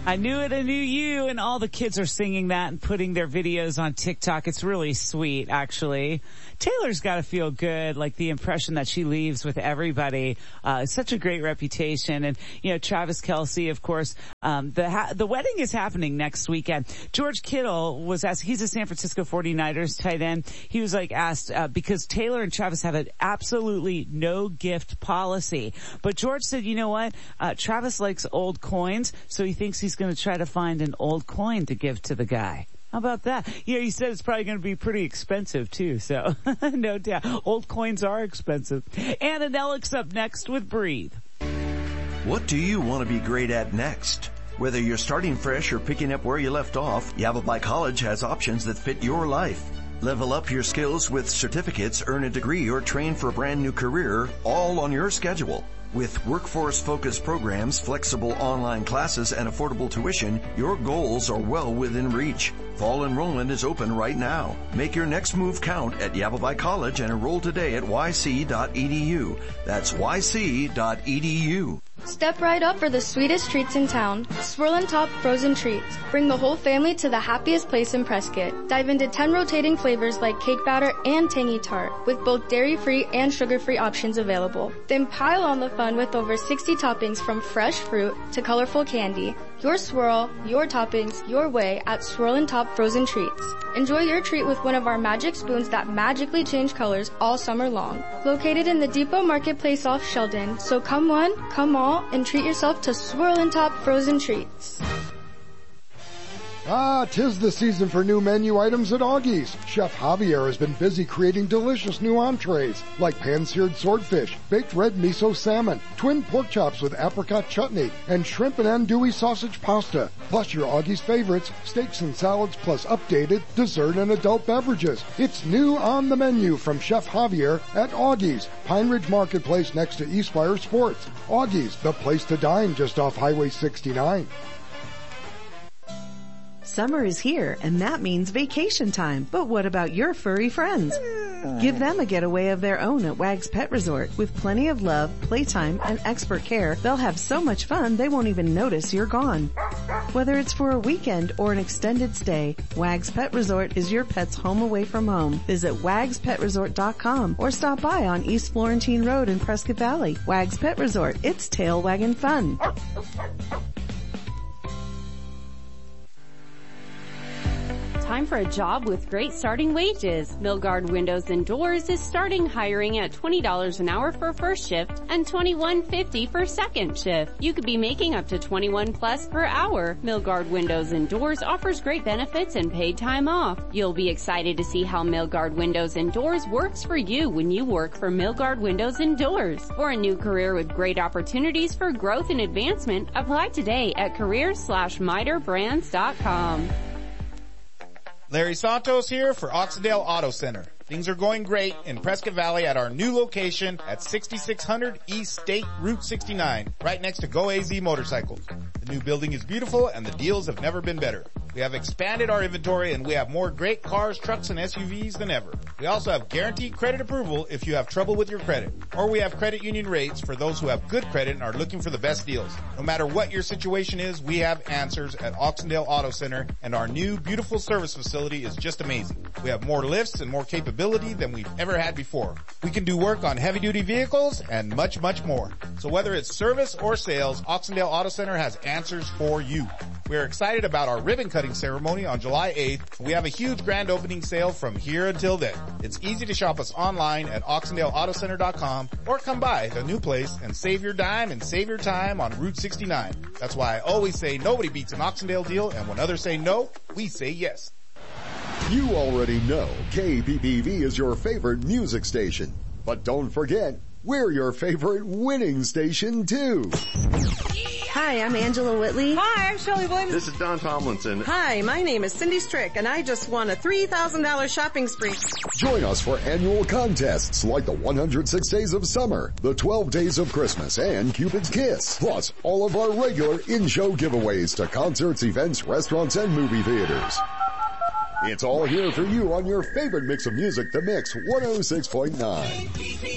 I knew it, I knew you, and all the kids are singing that and putting their videos on TikTok. It's really sweet, actually. Taylor's got to feel good, like the impression that she leaves with everybody. Such a great reputation. And, you know, Travis Kelce, of course, the wedding is happening next weekend. George Kittle was asked, he's a San Francisco 49ers tight end. He was like asked, because Taylor and Travis have an absolutely no gift policy. But George said, you know what? Travis likes old coins, so he thinks he's going to try to find an old coin to give to the guy. How about that? Yeah, he said it's probably going to be pretty expensive too, so no doubt. Old coins are expensive. Anna Nellick's up next with Breathe. What do you want to be great at next? Whether you're starting fresh or picking up where you left off, Yavapai College has options that fit your life. Level up your skills with certificates, earn a degree, or train for a brand new career, all on your schedule. With workforce-focused programs, flexible online classes, and affordable tuition, your goals are well within reach. Fall enrollment is open right now. Make your next move count at Yavapai College and enroll today at yc.edu. That's yc.edu. Step right up for the sweetest treats in town. Swirlin' Top Frozen Treats. Bring the whole family to the happiest place in Prescott. Dive into 10 rotating flavors like cake batter and tangy tart, with both dairy-free and sugar-free options available. Then pile on the fun with over 60 toppings from fresh fruit to colorful candy. Your swirl, your toppings, your way at Swirlin' Top Frozen Treats. Enjoy your treat with one of our magic spoons that magically change colors all summer long. Located in the Depot Marketplace off Sheldon, so come one, come all, and treat yourself to Swirlin' Top Frozen Treats. Ah, 'tis the season for new menu items at Augie's. Chef Javier has been busy creating delicious new entrees, like pan-seared swordfish, baked red miso salmon, twin pork chops with apricot chutney, and shrimp and andouille sausage pasta. Plus your Augie's favorites, steaks and salads, plus updated dessert and adult beverages. It's new on the menu from Chef Javier at Augie's, Pine Ridge Marketplace next to Eastfire Sports. Augie's, the place to dine just off Highway 69. Summer is here, and that means vacation time. But what about your furry friends? Give them a getaway of their own at Wag's Pet Resort. With plenty of love, playtime, and expert care, they'll have so much fun they won't even notice you're gone. Whether it's for a weekend or an extended stay, Wag's Pet Resort is your pet's home away from home. Visit wagspetresort.com or stop by on East Florentine Road in Prescott Valley. Wag's Pet Resort, it's tail wagging fun. Time for a job with great starting wages. Milgard Windows and Doors is starting hiring at $20 an hour for first shift and $21.50 for second shift. You could be making up to $21 plus per hour. Milgard Windows and Doors offers great benefits and paid time off. You'll be excited to see how Milgard Windows and Doors works for you when you work for Milgard Windows and Doors. For a new career with great opportunities for growth and advancement, apply today at careers/miterbrands.com. Larry Santos here for Oxendale Auto Center. Things are going great in Prescott Valley at our new location at 6600 East State Route 69, right next to Go AZ Motorcycles. The new building is beautiful and the deals have never been better. We have expanded our inventory and we have more great cars, trucks, and SUVs than ever. We also have guaranteed credit approval if you have trouble with your credit. Or we have credit union rates for those who have good credit and are looking for the best deals. No matter what your situation is, we have answers at Oxendale Auto Center, and our new beautiful service facility is just amazing. We have more lifts and more capability than we've ever had before. We can do work on heavy-duty vehicles and much, much more. So whether it's service or sales, Oxendale Auto Center has answers for you. We're excited about our ribbon cutting ceremony on July 8th. We have a huge grand opening sale from here until then. It's easy to shop us online at oxendaleautocenter.com or come by the new place and save your dime and save your time on Route 69. That's why I always say nobody beats an Oxendale deal, and when others say no, we say yes. You already know KPPV is your favorite music station. But don't forget, we're your favorite winning station too. Hi, I'm Angela Whitley. Hi, I'm Shelley Williams. This is Don Tomlinson. Hi, my name is Cindy Strick, and I just won a $3,000 shopping spree. Join us for annual contests like the 106 Days of Summer, the 12 Days of Christmas, and Cupid's Kiss. Plus, all of our regular in-show giveaways to concerts, events, restaurants, and movie theaters. It's all here for you on your favorite mix of music, The Mix 106.9.